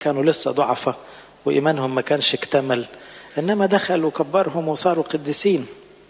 كانوا لسه ضعفة وإيمانهم ما كانش اكتمل، إنما دخلوا وكبرهم وصاروا قديسين.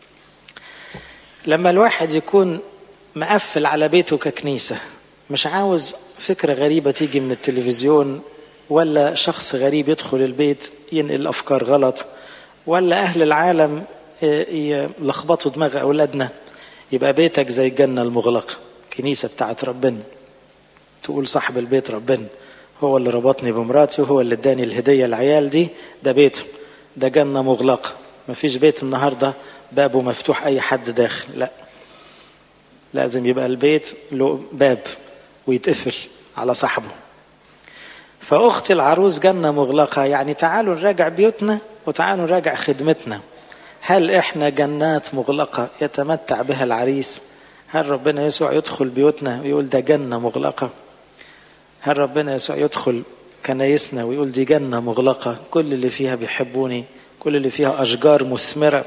لما الواحد يكون مقفل على بيته ككنيسة، مش عاوز فكرة غريبة تيجي من التلفزيون، ولا شخص غريب يدخل البيت ينقل أفكار غلط، ولا أهل العالم يلخبطوا دماغ أولادنا، يبقى بيتك زي الجنة المغلقة، كنيسة بتاعت ربنا. تقول صاحب البيت ربنا، هو اللي ربطني بمراتي وهو اللي اداني الهدية العيال دي، ده بيته، ده جنة مغلقة. مفيش بيت النهاردة بابه مفتوح أي حد داخل، لا، لازم يبقى البيت له باب ويتقفل على صاحبه. فأختي العروس جنة مغلقة، يعني تعالوا نراجع بيوتنا وتعالوا نراجع خدمتنا. هل إحنا جنات مغلقة يتمتع بها العريس؟ هل ربنا يسوع يدخل بيوتنا ويقول ده جنة مغلقة؟ هل ربنا يسوع يدخل كنايسنا ويقول دي جنة مغلقة كل اللي فيها بيحبوني، كل اللي فيها أشجار مثمرة؟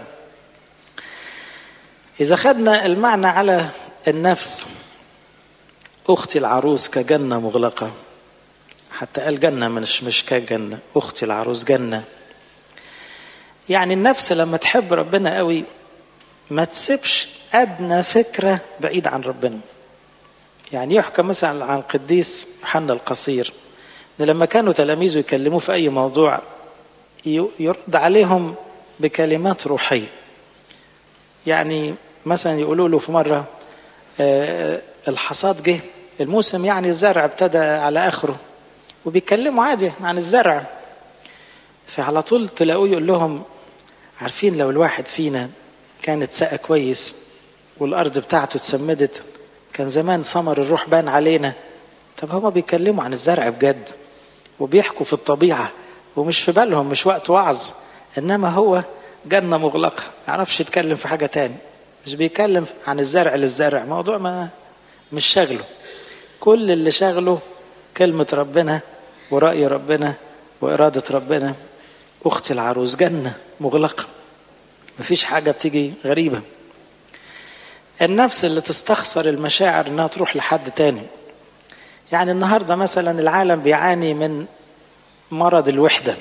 إذا خدنا المعنى على النفس، أختي العروس كجنة مغلقة، حتى قال جنة مش كجنة، أختي العروس جنة. يعني النفس لما تحب ربنا قوي ما تسيبش أدنى فكرة بعيد عن ربنا. يعني يحكى مثلا عن القديس يوحنا القصير، إن لما كانوا تلاميذه يكلموه في أي موضوع يرد عليهم بكلمات روحية. يعني مثلا يقولوا له في مرة الحصاد جه، الموسم يعني الزرع ابتدى على آخره، وبيتكلموا عادي عن الزرع، فعلى طول تلاقوه يقول لهم عارفين لو الواحد فينا كانت ساقة كويس والأرض بتاعته اتسمدت، كان زمان ثمر الروح بان علينا. طب هما بيتكلموا عن الزرع بجد وبيحكوا في الطبيعة، ومش في بالهم، مش وقت وعظ، إنما هو جنة مغلقة، ما يعرفش يتكلم في حاجة تاني، مش بيتكلم عن الزرع للزرع، موضوع ما مش شغله، كل اللي شغله كلمة ربنا ورأي ربنا وإرادة ربنا. أختي العروس جنة مغلقة، مفيش حاجة بتيجي غريبة. النفس اللي تستخسر المشاعر انها تروح لحد تاني. يعني النهاردة مثلا العالم بيعاني من مرض الوحدة،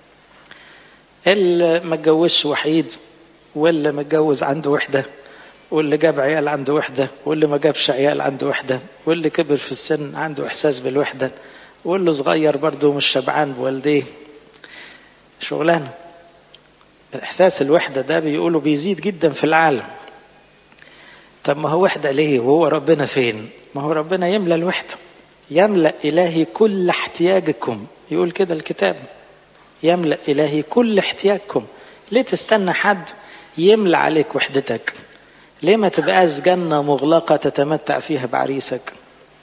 اللي ما اتجوزش وحيد، واللي متجوز عنده وحدة، واللي جاب عيال عنده وحدة، واللي ما جابش عيال عنده وحدة، واللي كبر في السن عنده إحساس بالوحدة، واللي صغير برضه مش شبعان بوالديه. شغلانة. إحساس الوحدة ده بيقولوا بيزيد جدا في العالم. طب ما هو وحدة ليه وهو ربنا فين؟ ما هو ربنا يملأ الوحدة. يملأ إلهي كل احتياجكم، يقول كده الكتاب، يملأ إلهي كل احتياجكم. ليه تستنى حد يملأ عليك وحدتك؟ ليه ما تبقاش جنة مغلقة تتمتع فيها بعريسك؟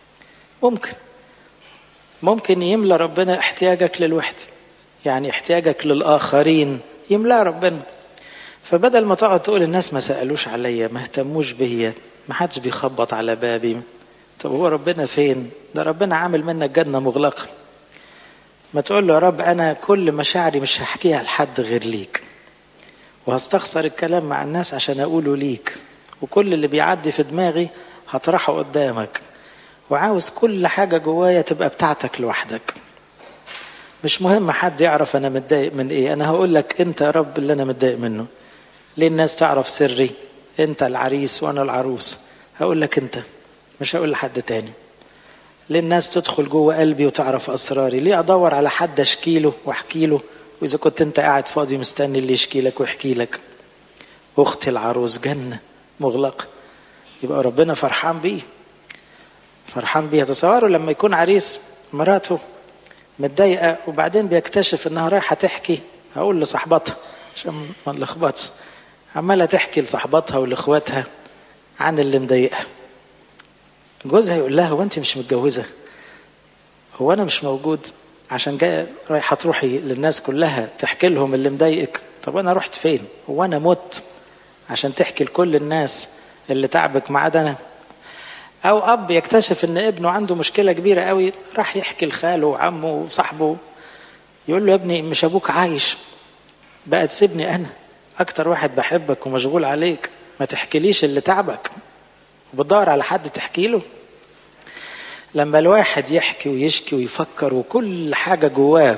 ممكن يملأ ربنا احتياجك للوحدة، يعني احتياجك للآخرين يملأ ربنا. فبدل ما تقعد تقول الناس ما سألوش عليا، ما اهتموش بيا، ما حدش بيخبط على بابي، طب هو ربنا فين؟ ده ربنا عامل منك جنة مغلقة. ما تقول له يا رب أنا كل مشاعري مش هحكيها لحد غير ليك، وهستخسر الكلام مع الناس عشان أقوله ليك، وكل اللي بيعدي في دماغي هطرحه قدامك، وعاوز كل حاجة جوايا تبقى بتاعتك لوحدك. مش مهم حد يعرف أنا متضايق من إيه، أنا هقول لك أنت يا رب اللي أنا متضايق منه. ليه الناس تعرف سري؟ أنت العريس وأنا العروس، هقول لك أنت، مش هقول لحد تاني. ليه الناس تدخل جوه قلبي وتعرف أسراري؟ ليه أدور على حد أشكيله وأحكيله، وإذا كنت أنت قاعد فاضي مستني اللي يشكي لك ويحكي لك؟ أختي العروس جنة مغلقة، يبقى ربنا فرحان بيه، فرحان بيها. تصوروا لما يكون عريس مراته متضايقة وبعدين بيكتشف انها رايحة تحكي، هقول لصاحبتها عشان ما نلخبطش، عمالة تحكي لصاحبتها ولإخواتها عن اللي مضايقها. جوزها يقول لها هو انت مش متجوزة؟ هو انا مش موجود عشان جاي رايحة تروحي للناس كلها تحكي لهم اللي مضايقك؟ طب انا رحت فين؟ هو انا مت عشان تحكي لكل الناس اللي تعبك ما عدا انا؟ او اب يكتشف ان ابنه عنده مشكلة كبيرة قوي، راح يحكي لخاله وعمه وصاحبه، يقول له يا ابني مش ابوك عايش بقى تسيبني انا اكتر واحد بحبك ومشغول عليك، ما تحكيليش اللي تعبك وبتدور على حد تحكي له؟ لما الواحد يحكي ويشكي ويفكر وكل حاجة جواه